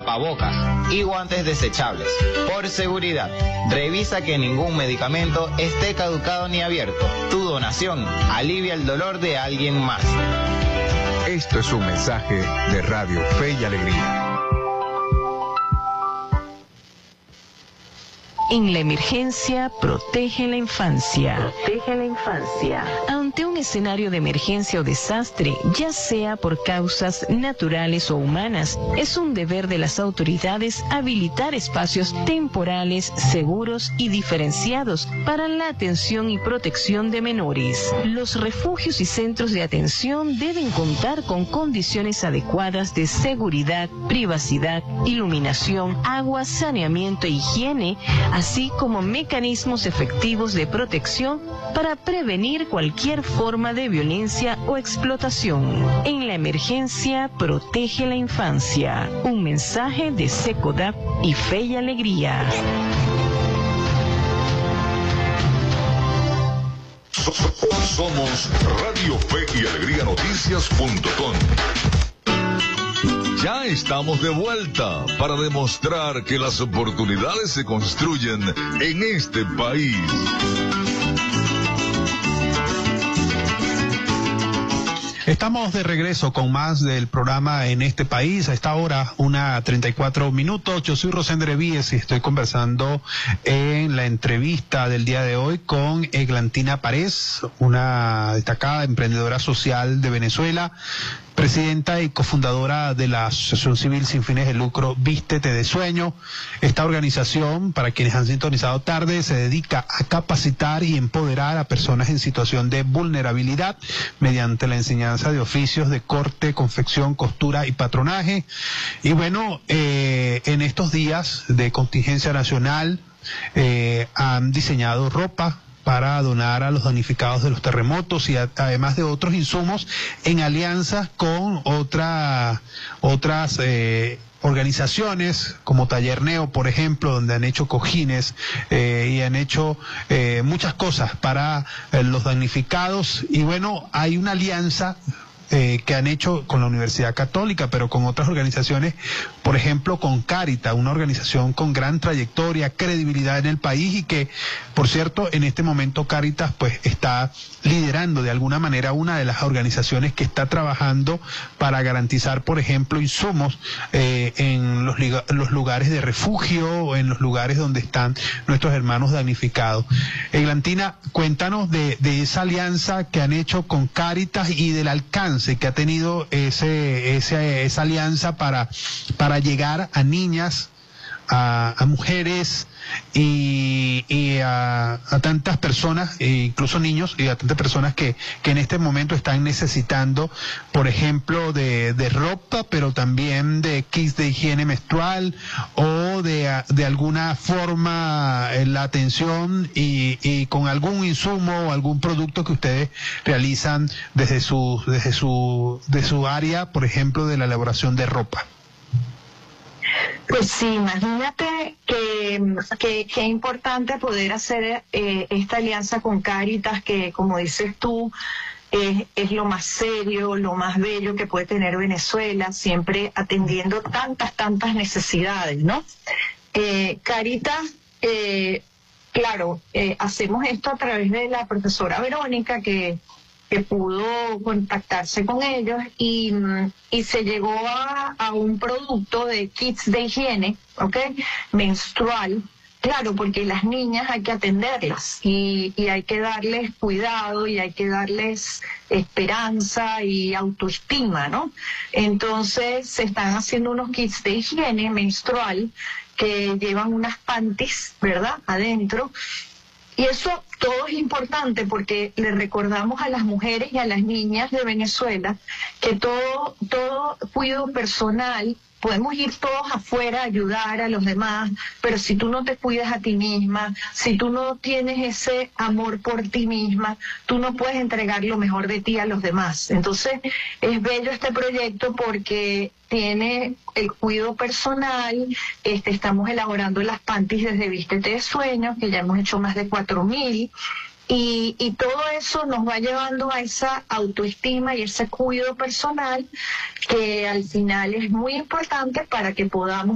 tapabocas y guantes desechables. Por seguridad, revisa que ningún medicamento esté caducado ni abierto. Tu donación alivia el dolor de alguien más. Esto es un mensaje de Radio Fe y Alegría. En la emergencia, protege la infancia. Protege la infancia. Ante un escenario de emergencia o desastre, ya sea por causas naturales o humanas, es un deber de las autoridades habilitar espacios temporales, seguros y diferenciados para la atención y protección de menores. Los refugios y centros de atención deben contar con condiciones adecuadas de seguridad, privacidad, iluminación, agua, saneamiento e higiene, así como mecanismos efectivos de protección para prevenir cualquier forma de violencia o explotación. En la emergencia, protege la infancia. Un mensaje de SECODAP y Fe y Alegría. Somos Radio Fe y Alegría Noticias.com. Ya estamos de vuelta para demostrar que las oportunidades se construyen en este país. Estamos de regreso con más del programa En este país. A esta hora, 1:34. Yo soy Rosendre Víez y estoy conversando en la entrevista del día de hoy con Eglantina Párez, una destacada emprendedora social de Venezuela, presidenta y cofundadora de la Asociación Civil Sin Fines de Lucro Vístete de Sueño. Esta organización, para quienes han sintonizado tarde, se dedica a capacitar y empoderar a personas en situación de vulnerabilidad mediante la enseñanza de oficios de corte, confección, costura y patronaje. Y bueno, en estos días de contingencia nacional han diseñado ropa para donar a los damnificados de los terremotos y además de otros insumos en alianzas con otras organizaciones como Taller Neo, por ejemplo, donde han hecho cojines y han hecho muchas cosas para los damnificados. Y bueno, hay una alianza que han hecho con la Universidad Católica, pero con otras organizaciones, por ejemplo con Cáritas, una organización con gran trayectoria, credibilidad en el país y que, por cierto, en este momento Cáritas pues está liderando de alguna manera una de las organizaciones que está trabajando para garantizar, por ejemplo, insumos en los lugares de refugio o en los lugares donde están nuestros hermanos damnificados. Eglantina, cuéntanos de esa alianza que han hecho con Cáritas y del alcance que ha tenido esa alianza para llegar a niñas, a mujeres y a tantas personas, incluso niños, y a tantas personas que en este momento están necesitando, por ejemplo, de ropa, pero también de kits de higiene menstrual o de alguna forma la atención y con algún insumo o algún producto que ustedes realizan desde su área, por ejemplo, de la elaboración de ropa. Pues sí, imagínate que importante poder hacer esta alianza con Cáritas, que como dices tú, es lo más serio, lo más bello que puede tener Venezuela, siempre atendiendo tantas necesidades, ¿no? Cáritas, claro, hacemos esto a través de la profesora Verónica, que pudo contactarse con ellos y se llegó a un producto de kits de higiene, ¿ok? Menstrual, claro, porque las niñas hay que atenderlas y hay que darles cuidado y hay que darles esperanza y autoestima, ¿no? Entonces se están haciendo unos kits de higiene menstrual que llevan unas panties, ¿verdad?, adentro. Y eso todo es importante porque le recordamos a las mujeres y a las niñas de Venezuela que todo cuidado personal, podemos ir todos afuera a ayudar a los demás, pero si tú no te cuidas a ti misma, si tú no tienes ese amor por ti misma, tú no puedes entregar lo mejor de ti a los demás. Entonces es bello este proyecto porque tiene el cuidado personal, estamos elaborando las panties desde Vístete de Sueño, que ya hemos hecho más de 4.000, y todo eso nos va llevando a esa autoestima y ese cuidado personal que al final es muy importante para que podamos